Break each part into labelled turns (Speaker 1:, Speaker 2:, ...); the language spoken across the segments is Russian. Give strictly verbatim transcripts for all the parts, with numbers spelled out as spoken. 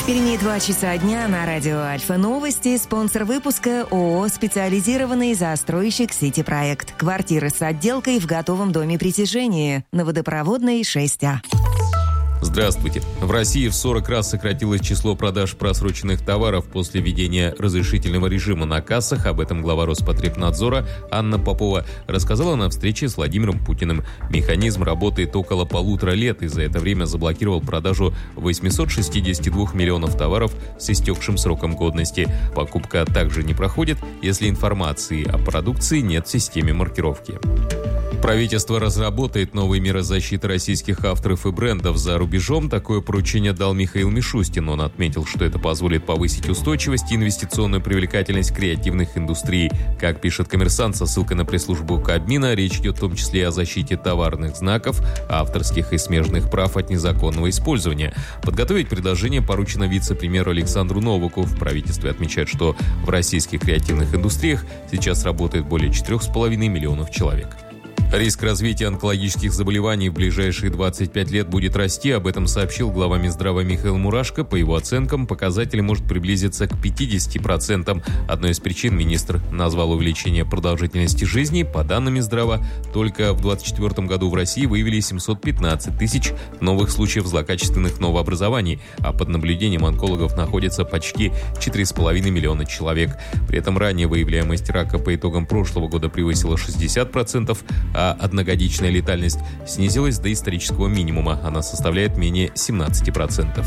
Speaker 1: Впереди два часа дня на радио Альфа. Новости. Спонсор выпуска ООО «Специализированный застройщик Сити-Проект». Квартиры с отделкой в готовом доме притяжения на Водопроводной шесть А.
Speaker 2: Здравствуйте. В России в сорок раз сократилось число продаж просроченных товаров после введения разрешительного режима на кассах. Об этом глава Роспотребнадзора Анна Попова рассказала на встрече с Владимиром Путиным. Механизм работает около полутора лет и за это время заблокировал продажу восемьсот шестьдесят два миллионов товаров с истекшим сроком годности. Покупка также не проходит, если информации о продукции нет в системе маркировки. Правительство разработает новые меры защиты российских авторов и брендов за рубежом. Такое поручение дал Михаил Мишустин. Он отметил, что это позволит повысить устойчивость и инвестиционную привлекательность креативных индустрий. Как пишет «Коммерсант» со ссылкой на пресс-службу Кабмина, речь идет в том числе о защите товарных знаков, авторских и смежных прав от незаконного использования. Подготовить предложение поручено вице-премьеру Александру Новаку. В правительстве отмечают, что в российских креативных индустриях сейчас работает более четырех с половиной миллионов человек. Риск развития онкологических заболеваний в ближайшие двадцать пять лет будет расти. Об этом сообщил глава Минздрава Михаил Мурашко. По его оценкам, показатель может приблизиться к пятидесяти процентам. Одной из причин министр назвал увеличение продолжительности жизни. По данным Минздрава, только в двадцать четвёртом году в России выявили семьсот пятнадцать тысяч новых случаев злокачественных новообразований, а под наблюдением онкологов находится почти четыре с половиной миллиона человек. При этом ранее выявляемость рака по итогам прошлого года превысила шестьдесят процентов, а а одногодичная летальность снизилась до исторического минимума. Она составляет менее семнадцати процентов.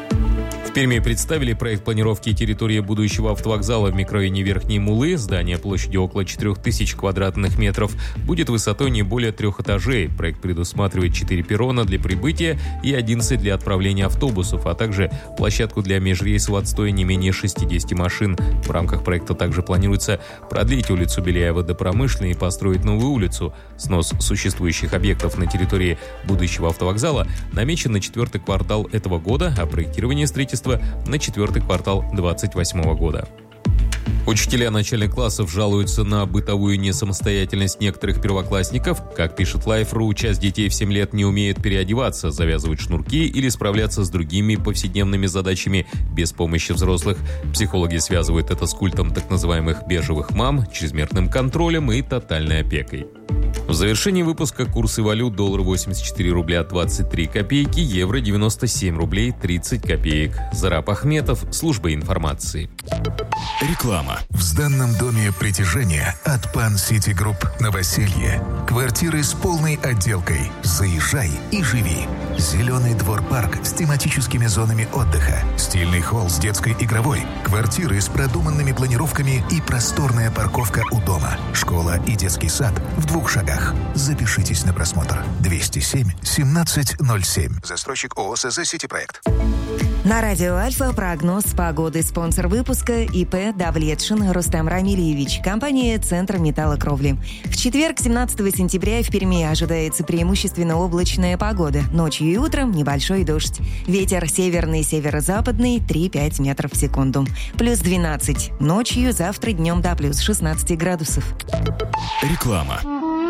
Speaker 2: В Перми представили проект планировки территории будущего автовокзала в микрорайоне Верхние Муллы. Здание площадью около четырех тысяч квадратных метров будет высотой не более трех этажей. Проект предусматривает четыре перрона для прибытия и одиннадцать для отправления автобусов, а также площадку для межрейсового отстоя не менее шестидесяти машин. В рамках проекта также планируется продлить улицу Беляева до Промышленной и построить новую улицу. Снос существующих объектов на территории будущего автовокзала намечен на четвертый квартал этого года, а проектирование строительства на четвертый квартал двадцать восьмого года. Учителя начальных классов жалуются на бытовую несамостоятельность некоторых первоклассников. Как пишет Life.ru, часть детей в семь лет не умеет переодеваться, завязывать шнурки или справляться с другими повседневными задачами без помощи взрослых. Психологи связывают это с культом так называемых бежевых мам, чрезмерным контролем и тотальной опекой. В завершении выпуска курсы валют: доллар восемьдесят четыре рубля двадцать три копейки, евро девяносто семь рублей тридцать копеек. Зараб Ахметов, служба информации.
Speaker 3: Реклама. В сданном доме притяжения от Пан Сити Групп Новоселье. Квартиры с полной отделкой. Заезжай и живи. Зеленый двор-парк с тематическими зонами отдыха. Стильный холл с детской игровой. Квартиры с продуманными планировками и просторная парковка у дома. Школа и детский сад в двух шагах. Запишитесь на просмотр. двести семь семнадцать ноль семь. Застройщик ООО СЗ «Сити-Проект».
Speaker 1: На радио Альфа прогноз погоды. Спонсор выпуска ИП Давлетшин Рустам Рамильевич. Компания «Центр металлокровли». В четверг, семнадцатого сентября, в Перми ожидается преимущественно облачная погода. Ночью и утром небольшой дождь. Ветер северный, северо-западный три-пять метров в секунду. Плюс двенадцать. Ночью, завтра днем до плюс шестнадцати градусов.
Speaker 3: Реклама.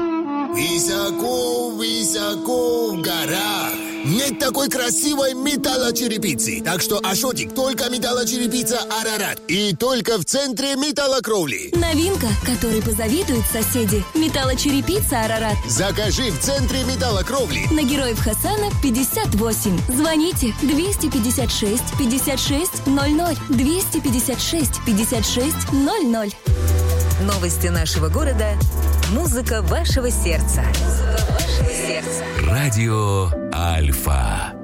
Speaker 4: Высоко, высоко в горах нет такой красивой металлочерепицы. Так что, Ашотик, только металлочерепица Арарат. И только в центре металлокровли.
Speaker 5: Новинка, которой позавидуют соседи. Металлочерепица Арарат.
Speaker 4: Закажи в центре металлокровли.
Speaker 5: На Героев Хасана пятьдесят восемь. Звоните двести пятьдесят шесть пятьдесят шесть ноль ноль. двести пятьдесят шесть пятьдесят шесть ноль ноль.
Speaker 1: Новости нашего города. Музыка вашего сердца. Музыка вашего сердца.
Speaker 3: Радио Альфа.